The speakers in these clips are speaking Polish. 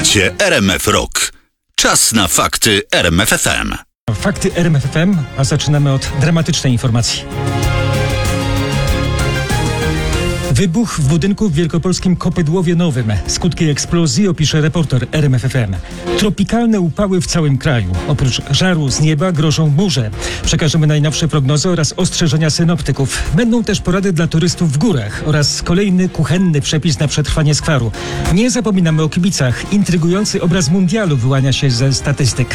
Słuchacie RMF Rock. Czas na fakty RMF FM. Fakty RMF FM, a zaczynamy od dramatycznej informacji. Wybuch w budynku w wielkopolskim Kopydłowie Nowym. Skutki eksplozji opisze reporter RMF FM. Tropikalne upały w całym kraju. Oprócz żaru z nieba grożą burze. Przekażemy najnowsze prognozy oraz ostrzeżenia synoptyków. Będą też porady dla turystów w górach oraz kolejny kuchenny przepis na przetrwanie skwaru. Nie zapominamy o kibicach. Intrygujący obraz mundialu wyłania się ze statystyk.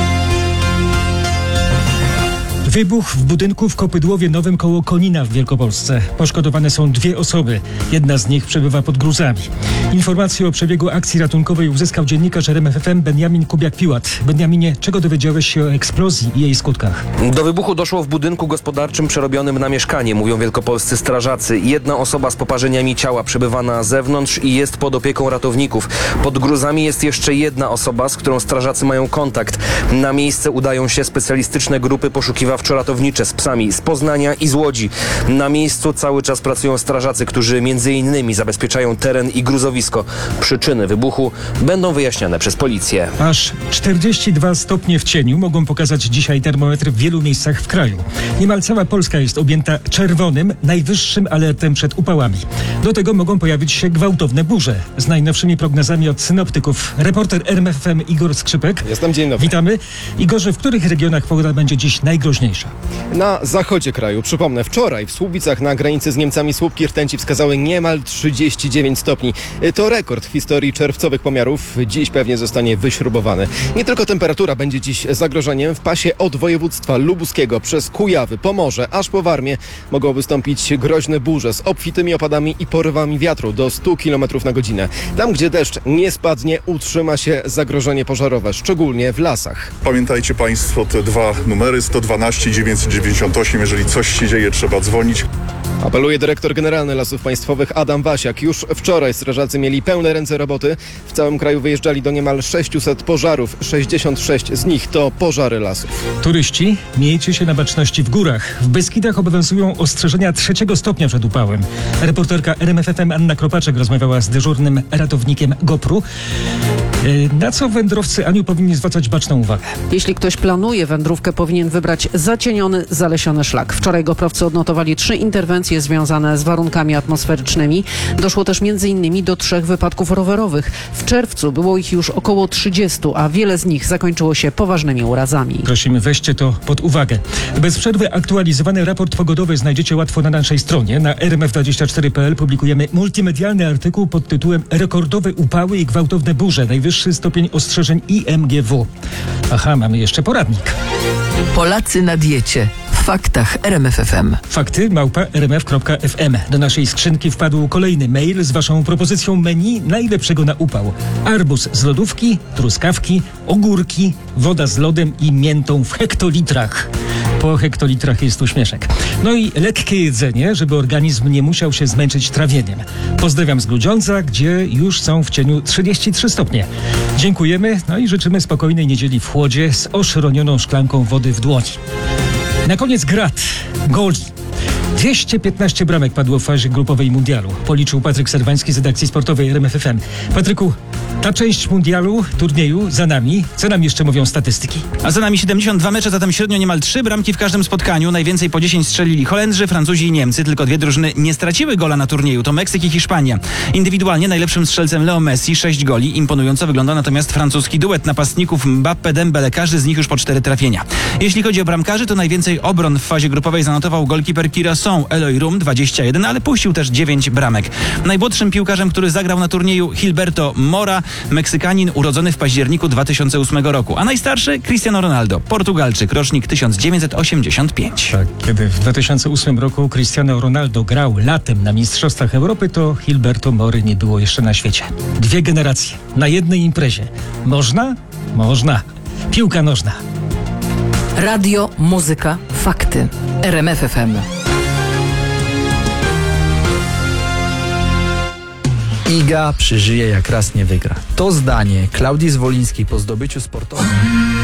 Wybuch w budynku w Kopydłowie Nowym koło Konina w Wielkopolsce. Poszkodowane są 2 osoby. Jedna z nich przebywa pod gruzami. Informacje o przebiegu akcji ratunkowej uzyskał dziennikarz RMF FM Beniamin Kubiak-Piłat. Beniaminie, czego dowiedziałeś się o eksplozji i jej skutkach? Do wybuchu doszło w budynku gospodarczym przerobionym na mieszkanie, mówią wielkopolscy strażacy. Jedna osoba z poparzeniami ciała przebywa na zewnątrz i jest pod opieką ratowników. Pod gruzami jest jeszcze jedna osoba, z którą strażacy mają kontakt. Na miejsce udają się specjalistyczne grupy poszukiwawczo-ratownicze z psami z Poznania i z Łodzi. Na miejscu cały czas pracują strażacy, którzy m.in. zabezpieczają teren i gruzowisko. Przyczyny wybuchu będą wyjaśniane przez policję. Aż 42 stopnie w cieniu mogą pokazać dzisiaj termometry w wielu miejscach w kraju. Niemal cała Polska jest objęta czerwonym, najwyższym alertem przed upałami. Do tego mogą pojawić się gwałtowne burze. Z najnowszymi prognozami od synoptyków reporter RMF FM Igor Skrzypek. Jestem, dzień dobry. Witamy. Igorze, w których regionach pogoda będzie dziś najgroźniejsza? Na zachodzie kraju, przypomnę, wczoraj w Słubicach na granicy z Niemcami słupki rtęci wskazały niemal 39 stopni. To rekord w historii czerwcowych pomiarów. Dziś pewnie zostanie wyśrubowany. Nie tylko temperatura będzie dziś zagrożeniem. W pasie od województwa lubuskiego przez Kujawy, Pomorze, aż po Warmię mogą wystąpić groźne burze z obfitymi opadami i porywami wiatru do 100 km na godzinę. Tam, gdzie deszcz nie spadnie, utrzyma się zagrożenie pożarowe, szczególnie w lasach. Pamiętajcie Państwo te 2 numery 112 i 998. Jeżeli coś się dzieje, trzeba dzwonić. Apeluje dyrektor generalny Lasów Państwowych Adam Wasiak. Już wczoraj strażacy mieli pełne ręce roboty. W całym kraju wyjeżdżali do niemal 600 pożarów. 66 z nich to pożary lasów. Turyści, miejcie się na baczności w górach. W Beskidach obowiązują ostrzeżenia 3. stopnia przed upałem. Reporterka RMF FM Anna Kropaczek rozmawiała z dyżurnym ratownikiem GoPru. Na co wędrowcy, Aniu, powinni zwracać baczną uwagę? Jeśli ktoś planuje wędrówkę, powinien wybrać zacieniony, zalesiony szlak. Wczoraj GoProwcy odnotowali 3 interwencje związane z warunkami atmosferycznymi. Doszło też m.in. do 3 wypadków rowerowych. W czerwcu było ich już około 30, a wiele z nich zakończyło się poważnymi urazami. Prosimy, weźcie to pod uwagę. Bez przerwy aktualizowany raport pogodowy znajdziecie łatwo na naszej stronie. Na rmf24.pl publikujemy multimedialny artykuł pod tytułem Rekordowe upały i gwałtowne burze. Najwyższy stopień ostrzeżeń IMGW. Aha, mamy jeszcze poradnik. Polacy na diecie. W faktach RMF FM. Fakty @rmf.fm. Do naszej skrzynki wpadł kolejny mail z waszą propozycją menu najlepszego na upał. Arbuz z lodówki, truskawki, ogórki, woda z lodem i miętą w hektolitrach. Po hektolitrach jest uśmieszek. No i lekkie jedzenie, żeby organizm nie musiał się zmęczyć trawieniem. Pozdrawiam z Grudziądza, gdzie już są w cieniu 33 stopnie. Dziękujemy, no i życzymy spokojnej niedzieli w chłodzie z oszronioną szklanką wody w dłoni. Na koniec goli. 215 bramek padło w fazie grupowej mundialu. Policzył Patryk Serwański z redakcji sportowej RMF FM. Patryku, ta część mundialu, turnieju za nami. Co nam jeszcze mówią statystyki? A za nami 72 mecze, zatem średnio niemal 3 bramki w każdym spotkaniu. Najwięcej po 10 strzelili Holendrzy, Francuzi i Niemcy. Tylko 2 drużyny nie straciły gola na turnieju. To Meksyk i Hiszpania. Indywidualnie najlepszym strzelcem Leo Messi, 6 goli. Imponująco wygląda natomiast francuski duet napastników Mbappé, Dembele. Każdy z nich już po 4 trafienia. Jeśli chodzi o bramkarzy, to najwięcej obron w fazie grupowej zanotował golkiper Curaçao Eloy Rum, 21, ale puścił też 9 bramek. Najmłodszym piłkarzem, który zagrał na turnieju, Gilberto Mora, Meksykanin urodzony w październiku 2008 roku. A najstarszy Cristiano Ronaldo, Portugalczyk, rocznik 1985. Tak, kiedy w 2008 roku Cristiano Ronaldo grał latem na Mistrzostwach Europy, to Gilberto Mory nie było jeszcze na świecie. 2 generacje na jednej imprezie. Można? Można. Piłka nożna. Radio, muzyka, fakty. RMF FM. Iga przeżyje, jak raz nie wygra. To zdanie Klaudii Zwolińskiej po zdobyciu sportowym.